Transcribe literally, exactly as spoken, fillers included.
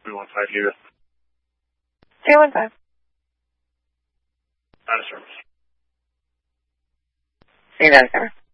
three one five zero. three one five. Out of service. Say that, sir.